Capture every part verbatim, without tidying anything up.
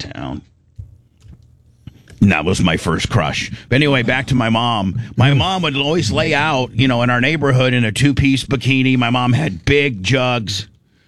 town. And that was my first crush. But anyway, back to my mom. My mom would always lay out, you know, in our neighborhood in a two-piece bikini. My mom had big jugs.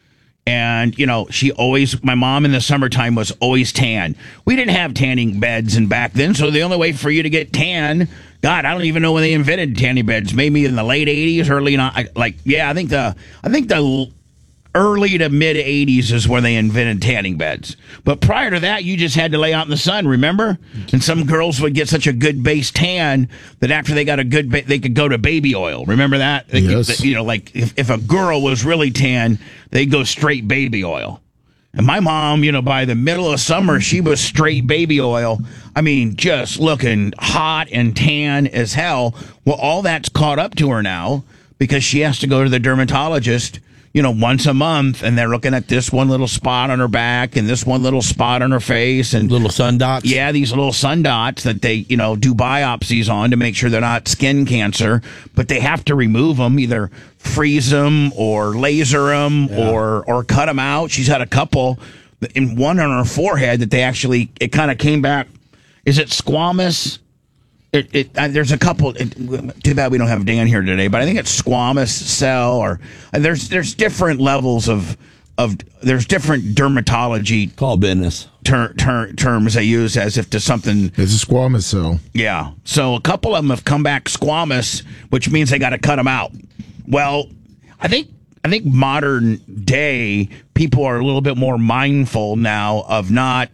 And, you know, she always, my mom in the summertime was always tan. We didn't have tanning beds and back then, so the only way for you to get tan, God, I don't even know when they invented tanning beds. Maybe in the late eighties, early, like, yeah, I think the, I think the early to mid eighties is when they invented tanning beds. But prior to that, you just had to lay out in the sun, remember? And some girls would get such a good base tan that after they got a good, ba- they could go to baby oil. Remember that? They Yes. could, you know, like if, if a girl was really tan, they'd go straight baby oil. And my mom, you know, by the middle of summer, she was straight baby oil. I mean, just looking hot and tan as hell. Well, all that's caught up to her now because she has to go to the dermatologist, you know, once a month, and they're looking at this one little spot on her back and this one little spot on her face and Little sun dots? yeah, these little sun dots that they, you know, do biopsies on to make sure they're not skin cancer, but they have to remove them, either freeze them or laser them Yeah. or or cut them out. She's had a couple, and one on her forehead that they actually, it kind of came back. Is it squamous? It, it, uh, there's a couple. It, too bad we don't have Dan here today, but I think it's squamous cell, or uh, there's there's different levels of of there's different dermatology Call business. ter, ter, terms they use as if to something. It's a squamous cell. Yeah. So a couple of them have come back squamous, which means they got to cut them out. Well, I think I think modern day people are a little bit more mindful now of not,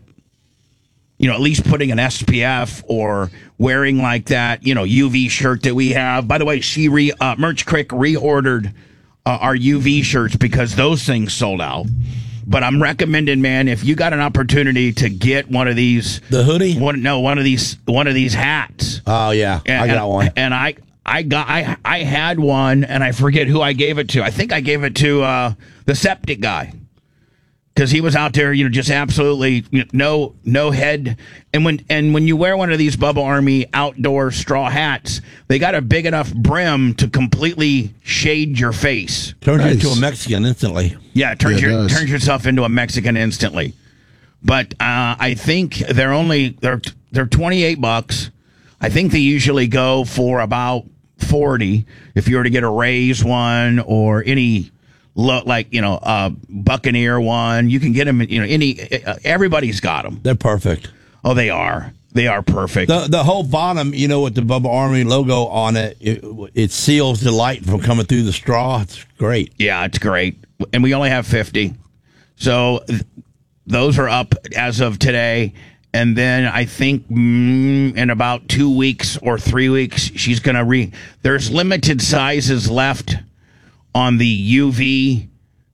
you know, at least putting an S P F or wearing like that, you know, U V shirt that we have. By the way, she re uh, Merch Crick reordered uh, our U V shirts because those things sold out. But I'm recommending, man, if you got an opportunity to get one of these, The hoodie? one no, one of these, one of these hats. Oh, yeah. And, I got one. and I, I got, I, I had one, and I forget who I gave it to. I think I gave it to uh, the septic guy. Because he was out there, you know, just absolutely you know, no no head. And when and when you wear one of these Bubba Army outdoor straw hats, they got a big enough brim to completely shade your face. Turns Nice. you into a Mexican instantly. Yeah, it turns Yeah, it your does. turns yourself into a Mexican instantly. But uh, I think they're only they're they're twenty-eight bucks. I think they usually go for about forty if you were to get a Rays one or any. Look like, you know, uh, Buccaneer one. You can get them, you know, any, uh, everybody's got them. They're perfect. Oh, they are. They are perfect. The the whole bottom, you know, with the Bubba Army logo on it, it, it seals the light from coming through the straw. It's great. Yeah, it's great. And we only have fifty. So th- those are up as of today. And then I think mm, in about two weeks or three weeks, she's going to re, there's limited sizes left on the U V.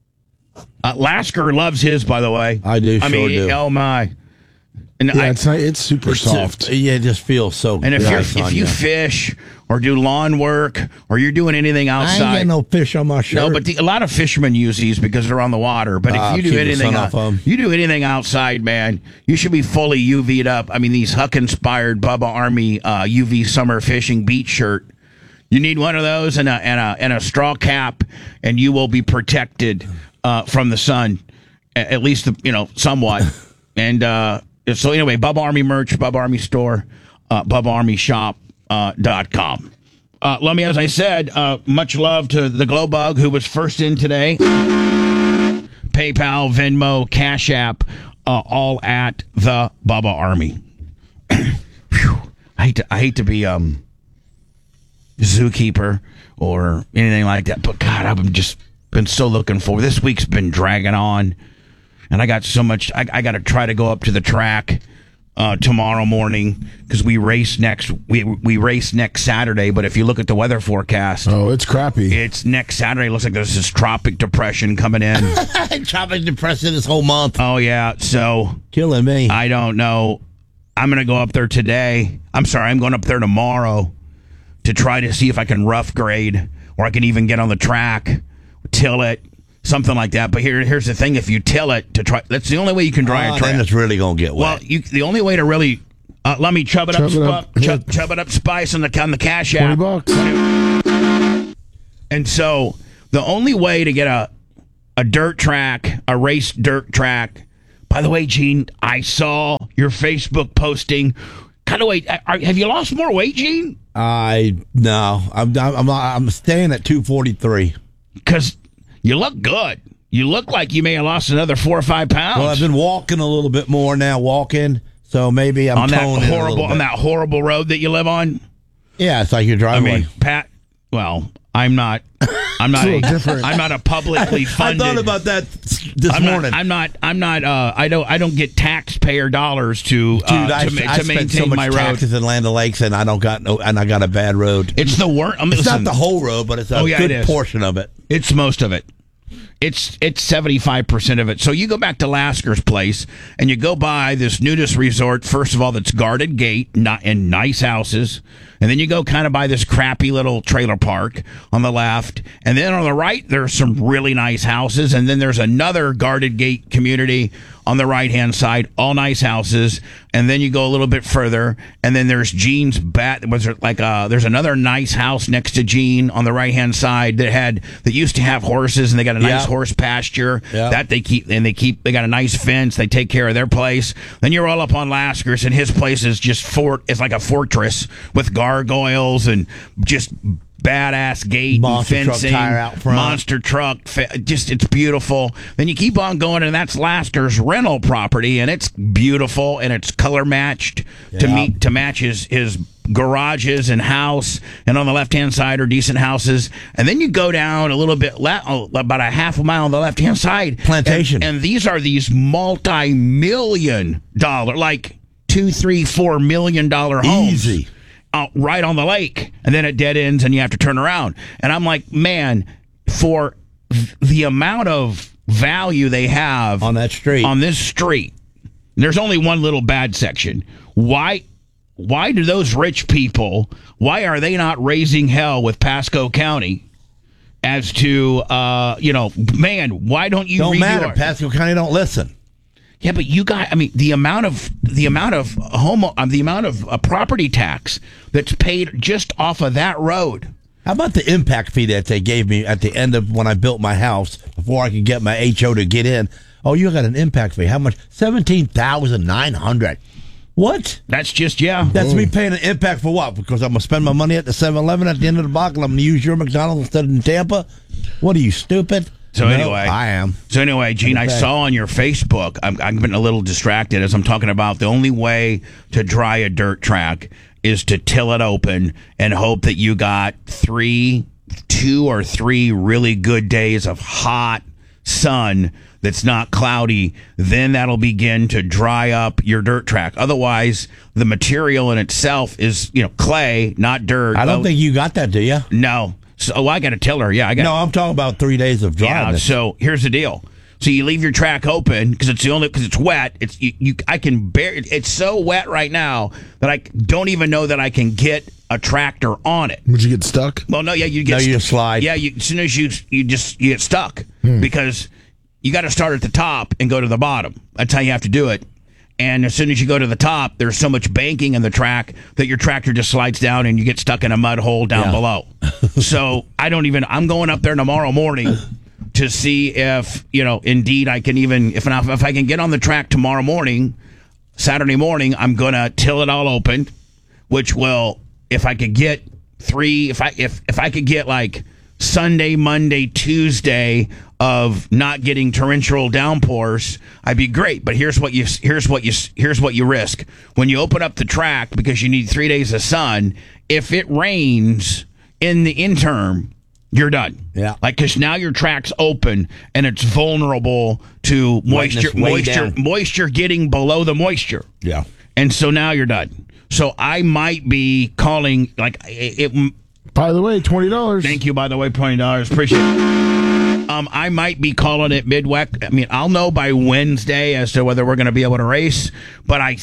Uh, Lasker loves his, by the way. I do, I sure mean, do. oh my. And Yeah, I, it's not, it's super It's, soft. uh, yeah, it just feels so and if nice you're on if you you. fish or do lawn work or you're doing anything I ain't outside, got no fish on my shirt. no, but the, a lot of fishermen use these because they're on the water. But Ah, if you do keep the anything, sun out, off 'em. you do anything outside, man, you should be fully U V'd up. I mean, these Huck-inspired Bubba Army uh, U V summer fishing beach shirt. You need one of those and a and a and a straw cap, and you will be protected uh, from the sun, a- at least you know somewhat. And uh, so anyway, Bubba Army merch, Bubba Army store, uh, Bubba Army shop uh, dot com. Uh, let me, as I said, uh, much love to the Glow Bug who was first in today. PayPal, Venmo, Cash App, uh, all at the Bubba Army. Phew. I hate to I hate to be um. zookeeper or anything like that, but God, I've just been so looking forward. This week's been dragging on, and I got so much. I, I got to try to go up to the track uh, tomorrow morning because we race next. We we race next Saturday, but if you look at the weather forecast, Oh, it's crappy. it's next Saturday. It looks like there's this tropic depression coming in. Tropic depression this whole month. Oh yeah, so Killing me. I don't know. I'm gonna go up there today. I'm sorry, I'm going up there tomorrow to try to see if I can rough grade or I can even get on the track, till it, something like that. But here, here's the thing: if you till it to try, that's the only way you can dry Oh, a track. then it's really going to get Well, wet. you, the only way to really uh, let me chub it Chub up, it sp- up, chub, yeah. chub it up, spice on the on the cash twenty app. bucks. And so the only way to get a a dirt track, a race dirt track. By the way, Gene, I saw your Facebook posting. Kind of wait. Are, have you lost more weight, Gene? I no, I'm I'm I'm staying at two forty-three. Because you look good. You look like you may have lost another four or five pounds. Well, I've been walking a little bit more now, walking. So maybe I'm on that toning horrible a on that horrible road that you live on. Yeah, it's like you're I driving. mean, Pat. Well, I'm not. I'm not. a, different. I'm not a publicly funded. I thought about that this I'm morning. Not, I'm not. I'm not. Uh, I don't. I don't get taxpayer dollars to uh, Dude, I, to, ma- I to spent maintain so much my road. taxes in Land O'Lakes, and I don't got no, and I got a bad road. It's the worst. It's not the whole road, but it's a Oh, yeah, good it is. portion of it. It's most of it. It's it's seventy-five percent of it. So you go back to Lasker's place and you go by this nudist resort, first of all, that's guarded gate, not in nice houses. And then you go kind of by this crappy little trailer park on the left. And then on the right, there's some really nice houses. And then there's another guarded gate community on the right-hand side, all nice houses. And then you go a little bit further, and then there's Gene's bat. Was there like uh there's another nice house next to Gene on the right-hand side that had that used to have horses, and they got a nice Yeah. horse pasture Yeah. that they keep, and they keep they got a nice fence. They take care of their place. Then you're all up on Lasker's, and his place is just fort. It's like a fortress with gargoyles and just badass gate Monster and truck fencing, tire out front. monster truck. Fa- just it's beautiful. Then you keep on going, and that's Lasker's rental property, and it's beautiful and it's color matched to Yeah. meet to match his his garages and house. And on the left hand side are decent houses. And then you go down a little bit, le- about a half a mile on the left hand side, Plantation. and, and these are these multi million dollar, like two, three, four million dollar homes. Easy. Uh, right on the lake, and then it dead ends and you have to turn around. And I'm like, man, for th- the amount of value they have On that street. on this street, there's only one little bad section. Why why do those rich people, why are they not raising hell with Pasco County as to uh you know, man, why don't you Don't read matter. your- Pasco County don't listen. yeah, but you got, I mean, the amount of, the amount of home, uh, the amount of uh, property tax that's paid just off of that road. How about the impact fee that they gave me at the end of when I built my house before I could get my H O to get in? Oh, you got an impact fee. How much? seventeen thousand nine hundred dollars. What? That's just, yeah. That's me paying an impact for what? Because I'm going to spend my money at the seven eleven at the end of the block and I'm going to use your McDonald's instead of in Tampa? What are you, stupid? So No, anyway, I am. So anyway, Gene, I Okay. saw on your Facebook, I'm, I'm getting a little distracted as I'm talking about the only way to dry a dirt track is to till it open and hope that you got three, two or three really good days of hot sun that's not cloudy. Then that'll begin to dry up your dirt track. Otherwise, the material in itself is, you know, clay, not dirt. I don't Oh, think you got that, do you? no. So oh, I got to tell her. Yeah, I got. No, I'm talking about three days of Yeah, dryness. so here's the deal. So you leave your track open because it's the only because it's wet. It's you, you. I can bear. It's so wet right now that I don't even know that I can get a tractor on it. Would you get stuck? Well, no, yeah, you get No, you just slide. Yeah, you, as soon as you you just you get stuck because you got to start at the top and go to the bottom. That's how you have to do it. And as soon as you go to the top, there's so much banking in the track that your tractor just slides down and you get stuck in a mud hole down Yeah. below. So I don't even. I'm going up there tomorrow morning to see if you know indeed I can even if I, if I can get on the track tomorrow morning, Saturday morning. I'm gonna till it all open, which will if I could get three if I if if I could get like Sunday, Monday, Tuesday of not getting torrential downpours, I'd be great. But here's what you here's what you here's what you risk when you open up the track because you need three days of sun. If it rains in the interim, you're done. Yeah. Like because now your track's open and it's vulnerable to moisture, Wetness way moisture, down. moisture getting below the moisture. Yeah. And so now you're done. So I might be calling like it. it By the way, twenty dollars. Thank you, by the way, twenty dollars. Appreciate it. Um, I might be calling it midweek. I mean, I'll know by Wednesday as to whether we're going to be able to race. But I,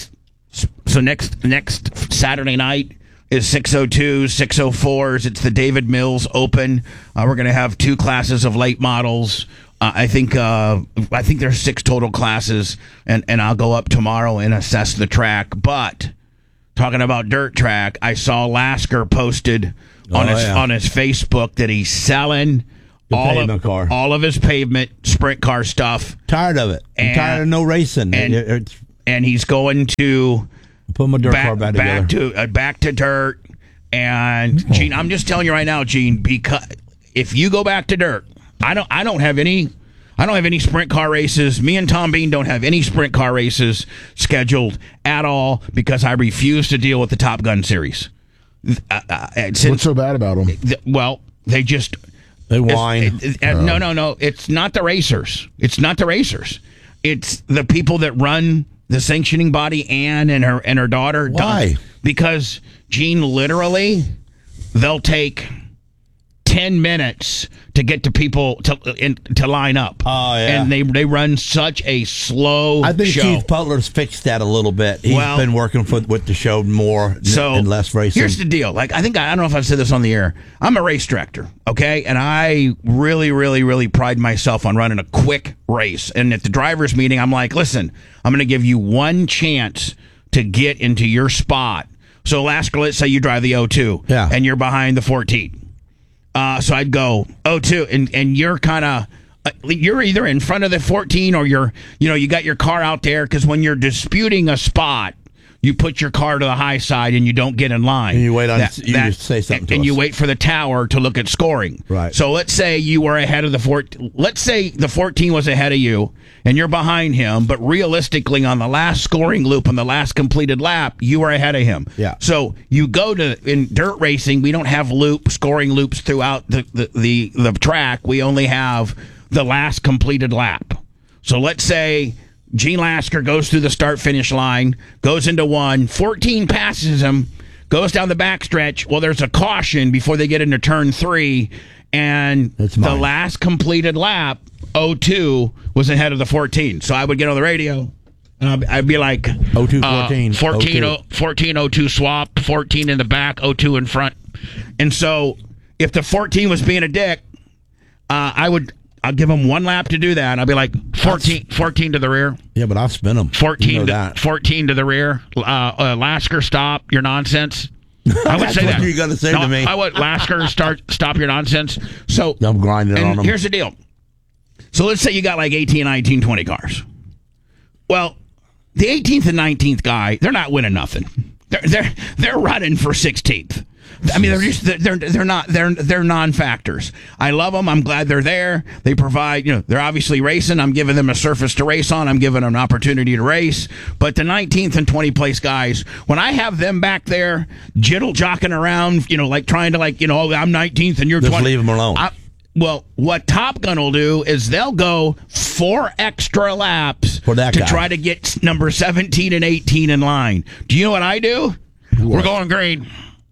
so next next Saturday night is six oh two, six oh fours. It's the David Mills Open. Uh, we're going to have two classes of late models. Uh, I think uh, I think there's six total classes, and, and I'll go up tomorrow and assess the track. But talking about dirt track, I saw Lasker posted on Oh, his yeah. on his Facebook that he's selling The all pavement of car. all of his pavement sprint car stuff. Tired of it. I'm And- tired of no racing. and- It- it's and he's going to Put my dirt back, car back back together. to uh, back to dirt. And Gene, I'm just telling you right now, Gene, because if you go back to dirt, I don't I don't have any I don't have any sprint car races. Me and Tom Bean don't have any sprint car races scheduled at all because I refuse to deal with the Top Gun series. Uh, uh, since, What's so bad about them? th- well, they just They whine. It- it- uh, no, no, no. It's not the racers. It's not the racers. It's the people that run the sanctioning body, Ann and her and her daughter. Why? Don, because Gene, literally, they'll take ten minutes to get to people to in, to line up. Oh, yeah. And they they run such a slow I think show. Keith Butler's fixed that a little bit. He's Well- been working for, with the show more n- So and less racing. here's the deal. Like I think I don't know if I've said this on the air. I'm a race director, okay, and I really, really, really pride myself on running a quick race. And at the drivers' meeting, I'm like, listen, I'm going to give you one chance to get into your spot. So, Lasker, let's say you drive the oh two, Yeah. and you're behind the fourteen. Uh, so I'd go oh two, and and you're kind of. Uh, you're either in front of the fourteen or you're, you know, you got your car out there because when you're disputing a spot, you put your car to the high side and you don't get in line. And you wait on- you just say something and, to and us. you wait for the tower to look at scoring. Right. So let's say you were ahead of the fourteen. Let's say the fourteen was ahead of you and you're behind him, but realistically on the last scoring loop on the last completed lap, you were ahead of him. Yeah. So you go to in dirt racing, we don't have loop scoring loops throughout the the the, the track. We only have the last completed lap. So let's say Gene Lasker goes through the start-finish line, goes into one, fourteen passes him, goes down the backstretch. Well, there's a caution before they get into turn three, and That's the mine. last completed lap, oh two, was ahead of the fourteen. So I would get on the radio, and I'd, I'd be like, oh two uh, fourteen. fourteen, oh two. oh- fourteen oh two swap, fourteen in the back, oh two in front. And so if the fourteen was being a dick, uh, I would... I'll give him one lap to do that. I'll be like fourteen, fourteen to the rear, Yeah, but I'll spin them. fourteen, you know to, that. fourteen to the rear. Uh, uh, Lasker, stop your nonsense. I would That's say what that. you're gonna say No, to me. I would Lasker, start, stop your nonsense. So I'm grinding and on them. here's the deal. So let's say you got like eighteen, nineteen, twenty cars. Well, the eighteenth and nineteenth guy, they're not winning nothing. They're they're they're running for sixteenth. I mean, they're just they're they're not they're they're non-factors. I love them. I'm glad they're there. They provide, you know, they're obviously racing. I'm giving them a surface to race on. I'm giving them an opportunity to race. But the nineteenth and twentieth place guys, when I have them back there, jiddle jocking around, you know, like trying to like, you know, oh, I'm nineteenth and you're Just twentieth. leave 'em alone. I, well, what Top Gun will do is they'll go four extra laps For that to guy. try to get number seventeen and eighteen in line. Do you know what I do? We're going green.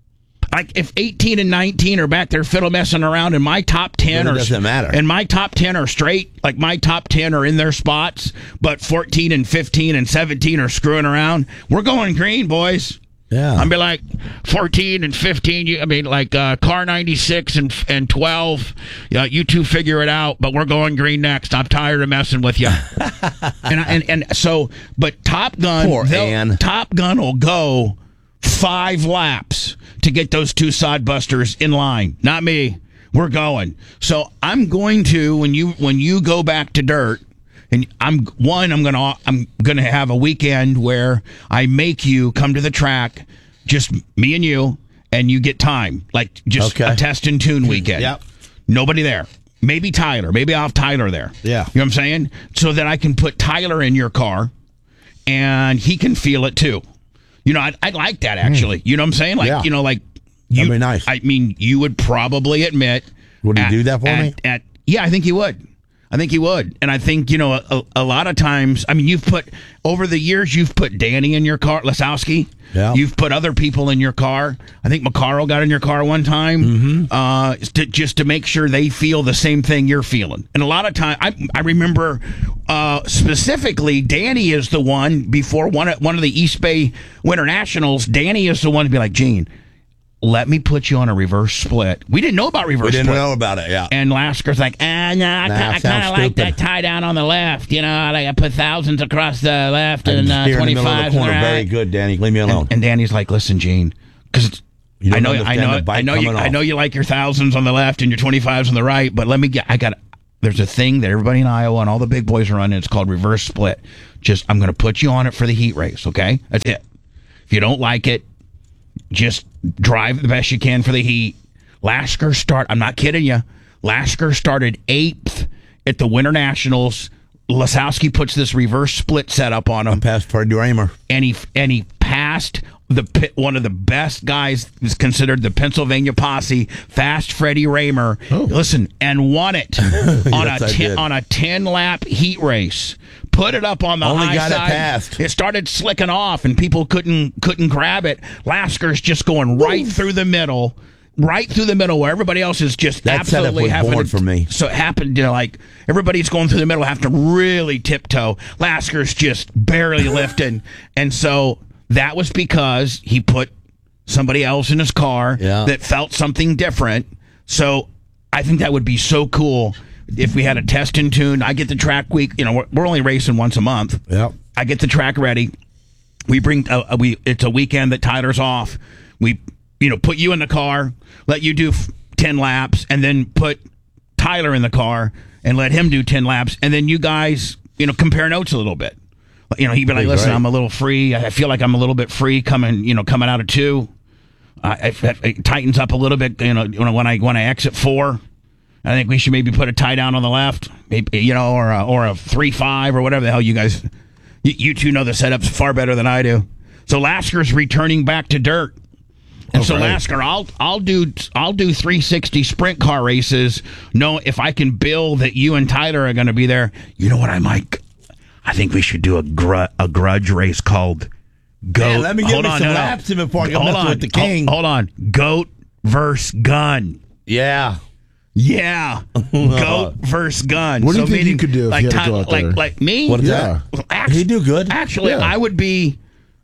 Like if eighteen and nineteen are back there fiddle messing around, and my top ten Really are doesn't matter. and my top ten are straight. Like my top ten are in their spots, but fourteen and fifteen and seventeen are screwing around. We're going green, boys. Yeah. I'm be like fourteen and fifteen. You, I mean, like uh, car ninety-six and and twelve. Yeah, you two figure it out. But we're going green next. I'm tired of messing with you. and, I- and and so, but Top Gun, Poor they'll- Ann. Top Gun will go five laps to get those two sodbusters in line. Not me. We're going. So I'm going to when you when you go back to dirt. And I'm one. I'm gonna I'm gonna have a weekend where I make you come to the track, just me and you, and you get time, like just Okay. a test and tune weekend. Yep. Nobody there. Maybe Tyler. Maybe I'll have Tyler there. Yeah. You know what I'm saying? So that I can put Tyler in your car, and he can feel it too. You know, I I like that actually. You know what I'm saying? Like Yeah. you know, like you. That'd be nice. I mean, you would probably admit. Would he at- do that for at- me? At yeah, I think he would. I think he would. And I think, you know, a, a lot of times, I mean, you've put, over the years, you've put Danny in your car, Lesowski. Yeah. You've put other people in your car. I think McCarroll got in your car one time, mm-hmm. uh, to, just to make sure they feel the same thing you're feeling. And a lot of time, I, I remember uh, specifically, Danny is the one, before one of, one of the East Bay Winter Nationals, Danny is the one to be like, Gene, let me put you on a reverse split. We didn't know about reverse We didn't split. know about it, yeah. And Lasker's like, ah, no, I, Nah, I kind sounds of like stupid. that tie down on the left. You know, I like I put thousands across the left and uh, Here in the middle of twenty-fives the on the corner. Very right. good, Danny. Leave me alone. And, and Danny's like, listen, Gene, because You don't I know, I understand know, the bike I know, you, coming I off. know you like your thousands on the left and your twenty-fives on the right, but let me get, I got, there's a thing that everybody in Iowa and all the big boys are running. It's called reverse split. Just, I'm going to put you on it for the heat race, okay? That's it. If you don't like it, just drive the best you can for the heat. Lasker start, I'm not kidding you. Lasker started eighth at the Winter Nationals. Lasowski puts this reverse split setup on him. Past Freddie Raymer. And he, and he passed the one of the best guys, is considered the Pennsylvania Posse, Fast Freddie Raymer. Oh. Listen, and won it on yes, a ten, on a ten lap heat race. Put it up on the Only high got side. It passed. It started slicking off, and people couldn't couldn't grab it. Lasker's just going right Oof. through the middle. Right through the middle, where everybody else is just that absolutely having to, for me. So it happened to like everybody's going through the middle, have to really tiptoe. Lasker's just barely lifting, and so that was because he put somebody else in his car yeah. that felt something different. So I think that would be so cool if we had a test and tune. I get the track week. You know, we're, we're only racing once a month. Yeah, I get the track ready. We bring uh, we. It's a weekend that Tyler's off. We. You know, put you in the car, let you do ten laps, and then put Tyler in the car and let him do ten laps, and then you guys, you know, compare notes a little bit. You know, he'd be like, "Listen, right. I'm a little free. I feel like I'm a little bit free coming, you know, coming out of two. Uh, it, it tightens up a little bit, you know, when I when I exit four. I think we should maybe put a tie down on the left, maybe, you know, or a, or a three five or whatever the hell you guys, you, you two know the setups far better than I do. So Lasker's returning back to dirt." And oh, so, right. Lasker, I'll I'll do I'll do three sixty sprint car races. No, if I can bill that you and Tyler are going to be there. You know what I might? I think we should do a gr- a grudge race called Goat. Man, let me get hold me on, some no, laps in before I go hold mess on, with the king. Hold, hold on, Goat versus Gun. Yeah. Yeah, Goat versus Gun. What do you so think meaning, you could do if like, you had to go out like, there? like me? What is yeah. that? Actually, He'd do good. Actually, yeah. I would be.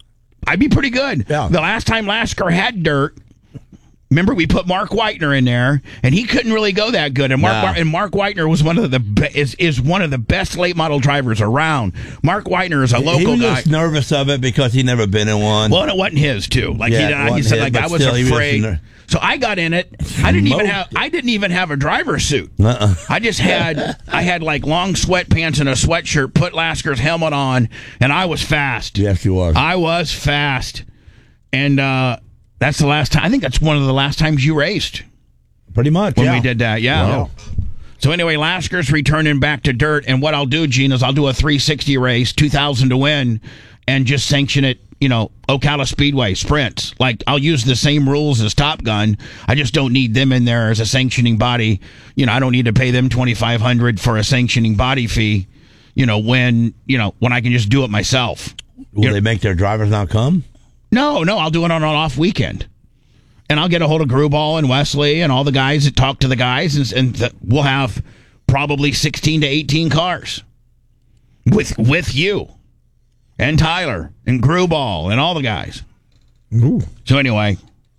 I'd be pretty good. Yeah. The last time Lasker had dirt. Remember, we put Mark Whitener in there, and he couldn't really go that good. And Mark nah. and Mark Whitener was one of the be- is is one of the best late model drivers around. Mark Whitener is a local he was guy. Just nervous of it because he never been in one. Well, and it wasn't his too. Like yeah, he, he said, his, like I was still, afraid. Was so I got in it. I didn't even have. I didn't even have a driver's suit. Uh-uh. I just had. I had like long sweatpants and a sweatshirt. Put Lasker's helmet on, and I was fast. Yes, you are. I was fast, and. uh That's the last time. I think that's one of the last times you raced. Pretty much, when yeah. we did that, yeah. Wow. So anyway, Lasker's returning back to dirt, and what I'll do, Gene, is I'll do a three sixty race, two thousand to win, and just sanction it. You know, Ocala Speedway sprints. Like I'll use the same rules as Top Gun. I just don't need them in there as a sanctioning body. You know, I don't need to pay them twenty five hundred for a sanctioning body fee. You know, when you know when I can just do it myself. Will you they know, make their drivers not come? No, no, I'll do it on an off weekend. And I'll get a hold of Gruball and Wesley and all the guys that talk to the guys, and, and the, we'll have probably sixteen to eighteen cars with with you and Tyler and Gruball and all the guys. Ooh. So anyway,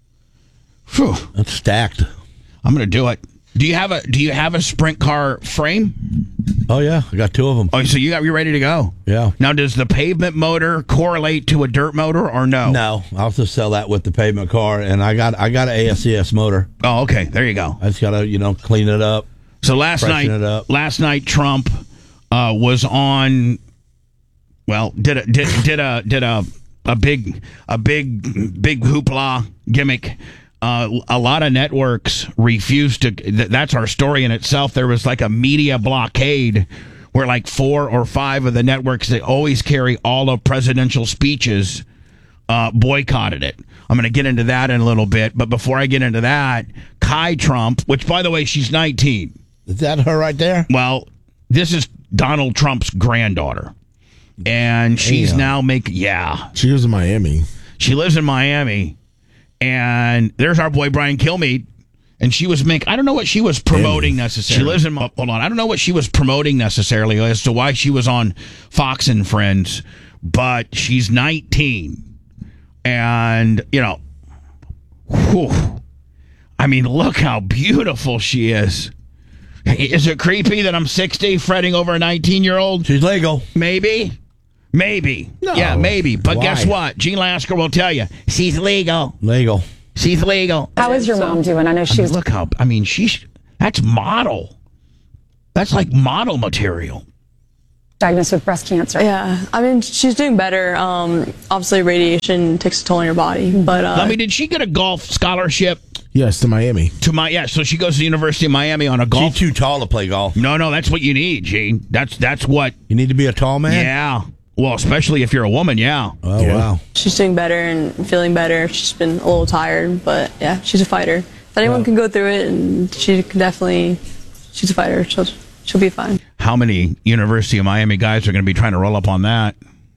whew, That's stacked. I'm going to do it. Do you have a Do you have a sprint car frame? Oh yeah, I got two of them. Oh, so you got you ready to go? Yeah. Now, does the pavement motor correlate to a dirt motor or no? No, I'll just sell that with the pavement car, and I got I got an A S C S motor. Oh, okay. There you go. I just gotta you know clean it up. So last night, it up. last night Trump uh, was on. Well, did a did did a did a a big a big big hoopla gimmick. Uh, a lot of networks refused to. Th- that's our story in itself. There was like a media blockade where like four or five of the networks that always carry all of presidential speeches uh, boycotted it. I'm going to get into that in a little bit. But before I get into that, Kai Trump, which by the way, she's nineteen. Is that her right there? Well, this is Donald Trump's granddaughter. And she's Damn. now making, yeah. She lives in Miami. She lives in Miami. And there's our boy Brian Kilmeade, and she was making. I don't know what she was promoting necessarily. She lives in. Hold on, I don't know what she was promoting necessarily as to why she was on Fox and Friends, but she's nineteen, and you know, whew, I mean, look how beautiful she is. Is it creepy that I'm sixty, fretting over a nineteen-year-old? She's legal. Maybe. Maybe. No. Yeah, maybe. But Why? guess what? Gene Lasker will tell you. She's legal. Legal. She's legal. How is your mom doing? I know I she mean, was. look how, I mean, she's, that's model. That's like model material. Diagnosed with breast cancer. Yeah, I mean, she's doing better. Um, obviously, radiation takes a toll on your body, but uh, I mean, did she get a golf scholarship Yes, to Miami. to my? Yeah, so she goes to the University of Miami on a golf. She's too tall to play golf. No, no, that's what you need, Gene. That's that's what. You need to be a tall man? Yeah. Well, especially if you're a woman. Yeah. Oh, Yeah. wow. she's doing better and feeling better. She's been a little tired, but yeah, she's a fighter. If anyone can go through it, and she can definitely, she's a fighter. She'll she'll be fine. How many University of Miami guys are going to be trying to roll up on that?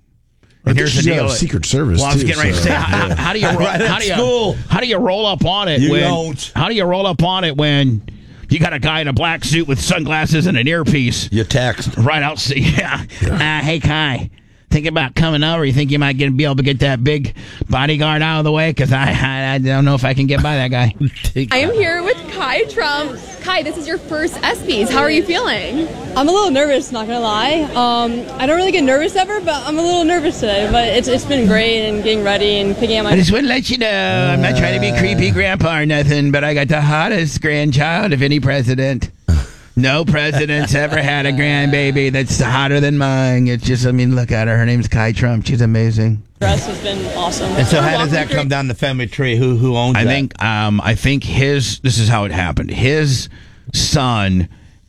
I And think here's the she's got deal. a Secret Service, Well, I was too, getting ready to so, say, how, yeah. how do you roll, Right at how do you school. how do you roll up on it You when don't. how do you roll up on it when you got a guy in a black suit with sunglasses and an earpiece You text. right out? Yeah. Uh, hey, Kai. Think about coming over. You think you might get be able to get that big bodyguard out of the way? Because I, I I don't know if I can get by that guy. I am here with Kai Trump. Kai, this is your first ESPYs. How are you feeling? I'm a little nervous, not gonna lie. Um, I don't really get nervous ever, but I'm a little nervous today. But it's it's been great and getting ready and picking out my. I just want to let you know, I'm not trying to be creepy grandpa or nothing, but I got the hottest grandchild of any president. No president's ever had a grandbaby that's hotter than mine. It's just, I mean, look at her. Her name's Kai Trump. She's amazing. dress has been awesome. And so, Wanna how walk does me that through- come down the family tree? Who who owns I that? think, um, I think his. This is how it happened. His son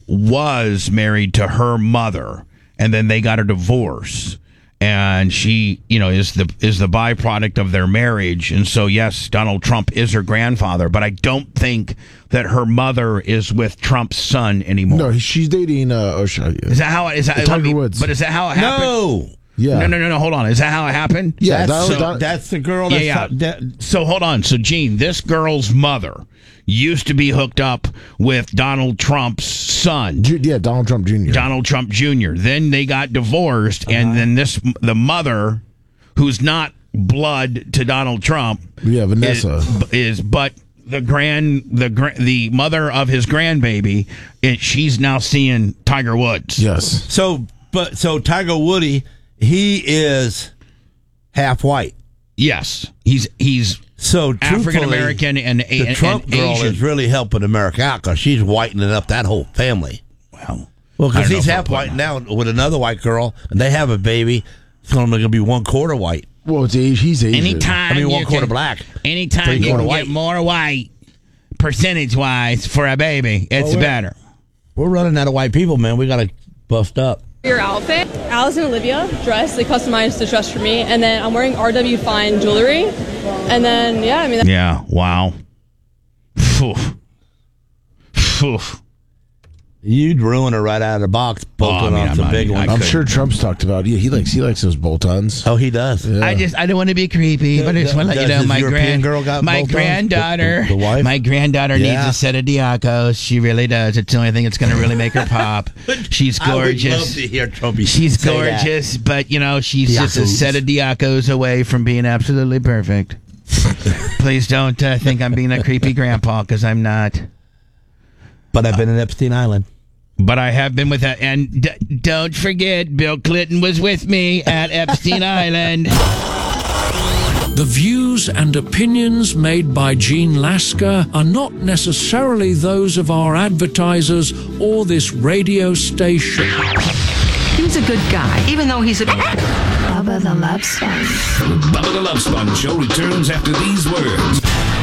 was married to her mother, and then they got a divorce. And she, you know, is the is the byproduct of their marriage. And so, yes, Donald Trump is her grandfather, but I don't think that her mother is with Trump's son anymore. No, she's dating. Uh, oh, sh- Is that how it is? That, Tiger let me- Woods. But is that how it happened? No. yeah. No, no, no, no. Hold on. Is that how it happened? Yeah, That's, that- so, that- that's the girl. Yeah, That's yeah. that- So hold on. So Gene, this girl's mother used to be hooked up with Donald Trump's son, Ju- yeah, Donald Trump Junior Donald Trump Junior Then they got divorced, and then this the mother, who's not blood to Donald Trump, Yeah, Vanessa. is, is but the grand the gra- the mother of his grandbaby. It, she's now seeing Tiger Woods. Yes. So, but so Tiger Woody, he is half white. Yes, he's he's So African American and, the and Trump and girl Asian. is really helping America out because she's whitening up that whole family. Well, Well, I because don't know he's if half I'll- white now with another white girl, and they have a baby. It's only going to be one quarter white. Well, it's age. He's Asian. Anytime I mean, one you quarter can- black. Anytime Three you quarter can white. get more white, percentage wise, for a baby, it's Oh, yeah. better. We're running out of white people, man. We got to bust up. Your outfit? Alice and Olivia dress. They customized the dress for me, and then I'm wearing R W Fine jewelry. And then yeah, I mean. Yeah. Wow. Phew. Phew. You'd ruin her right out of the box, bolting Oh, I mean, on I'm some not- big I ones. I'm couldn't. sure Trump's talked about. Yeah, he likes he likes those bolt-ons. Oh, he does. Yeah. I just I don't want to be creepy, but I just want to let you Does know his my European grand girl got my bolt-ons? granddaughter The- the wife? my granddaughter Yeah. needs a set of Diacos. She really does. It's the only thing that's going to really make her pop. She's I would love gorgeous. to hear Trumpy She's say that. gorgeous, but you know she's just a Diacos. set of Diacos away from being absolutely perfect. Please don't uh, think I'm being a creepy grandpa because I'm not. But I've been in Epstein Island. But I have been with that, and d- don't forget, Bill Clinton was with me at Epstein Island. The views and opinions made by Gene Lasker are not necessarily those of our advertisers or this radio station. He's a good guy, even though he's a... Bubba the Love Sponge. Bubba the Love Sponge Show returns after these words.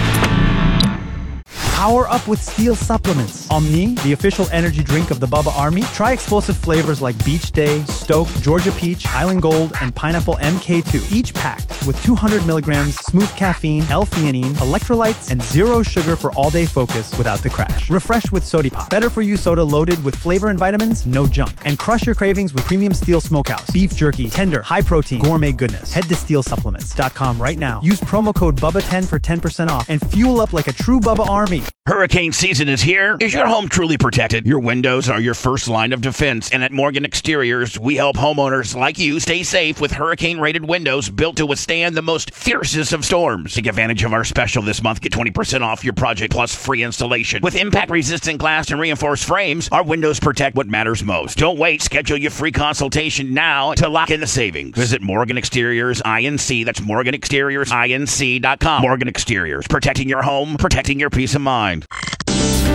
Power up with Steel supplements. Omni, the official energy drink of the Bubba Army. Try explosive flavors like Beach Day, Stoke, Georgia Peach, Island Gold, and Pineapple M K two. Each packed with two hundred milligrams smooth caffeine, L-theanine, electrolytes, and zero sugar for all-day focus without the crash. Refresh with Sody Pop. Better for you soda loaded with flavor and vitamins, no junk. And crush your cravings with premium Steel Smokehouse. Beef jerky, tender, high protein, gourmet goodness. Head to steel supplements dot com right now. Use promo code Bubba ten for ten percent off and fuel up like a true Bubba Army. Hurricane season is here. Is your home truly protected? Your windows are your first line of defense, and at Morgan Exteriors, we help homeowners like you stay safe with hurricane-rated windows built to withstand the most fiercest of storms. Take advantage of our special this month. Get twenty percent off your project plus free installation. With impact-resistant glass and reinforced frames, our windows protect what matters most. Don't wait. Schedule your free consultation now to lock in the savings. Visit Morgan Exteriors Inc. That's Morgan Exteriors Inc dot com. Morgan Exteriors, protecting your home, protecting your peace of mind.